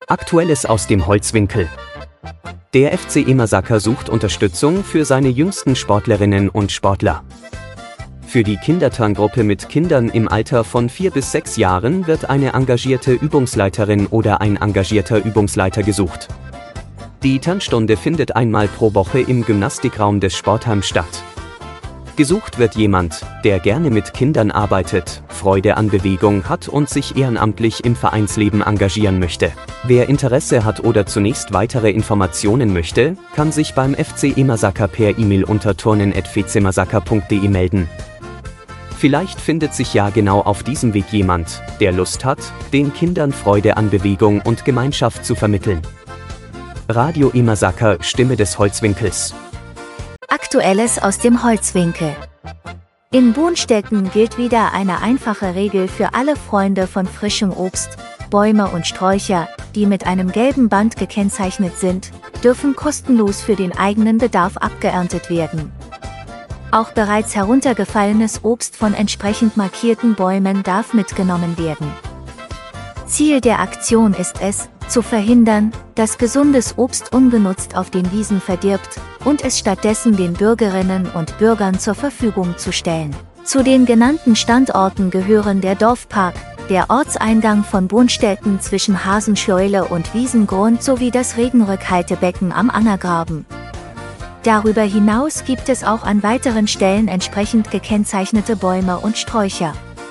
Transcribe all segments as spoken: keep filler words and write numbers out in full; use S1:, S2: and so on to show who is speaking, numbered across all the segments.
S1: Aktuelles aus dem Holzwinkel. Der F C Emersaker sucht Unterstützung für seine jüngsten Sportlerinnen und Sportler. Für die Kinderturngruppe mit Kindern im Alter von vier bis sechs Jahren wird eine engagierte Übungsleiterin oder ein engagierter Übungsleiter gesucht. Die Turnstunde findet einmal pro Woche im Gymnastikraum des Sportheims statt. Gesucht wird jemand, der gerne mit Kindern arbeitet, Freude an Bewegung hat und sich ehrenamtlich im Vereinsleben engagieren möchte. Wer Interesse hat oder zunächst weitere Informationen möchte, kann sich beim F C Emersaker per E-Mail unter turnen at fcemersaker punkt de melden. Vielleicht findet sich ja genau auf diesem Weg jemand, der Lust hat, den Kindern Freude an Bewegung und Gemeinschaft zu vermitteln. Radio Emersaker, Stimme des Holzwinkels.
S2: Aktuelles aus dem Holzwinkel. In Bohnstetten gilt wieder eine einfache Regel für alle Freunde von frischem Obst. Bäume und Sträucher, die mit einem gelben Band gekennzeichnet sind, dürfen kostenlos für den eigenen Bedarf abgeerntet werden. Auch bereits heruntergefallenes Obst von entsprechend markierten Bäumen darf mitgenommen werden. Ziel der Aktion ist es, zu verhindern, dass gesundes Obst ungenutzt auf den Wiesen verdirbt und es stattdessen den Bürgerinnen und Bürgern zur Verfügung zu stellen. Zu den genannten Standorten gehören der Dorfpark, der Ortseingang von Bohnstetten zwischen Hasenscheule und Wiesengrund sowie das Regenrückhaltebecken am Angergraben. Darüber hinaus gibt es auch an weiteren Stellen entsprechend gekennzeichnete Bäume und Sträucher.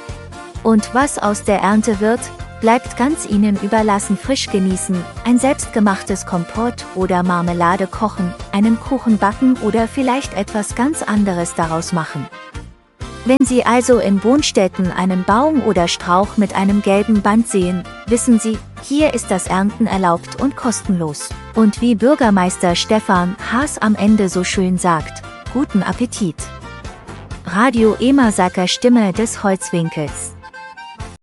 S2: Und was aus der Ernte wird, bleibt ganz Ihnen überlassen. Frisch genießen, ein selbstgemachtes Kompott oder Marmelade kochen, einen Kuchen backen oder vielleicht etwas ganz anderes daraus machen. Wenn Sie also in Bohnstetten einen Baum oder Strauch mit einem gelben Band sehen, wissen Sie, hier ist das Ernten erlaubt und kostenlos. Und wie Bürgermeister Stefan Haas am Ende so schön sagt, guten Appetit. Radio Emersaker, Stimme des Holzwinkels.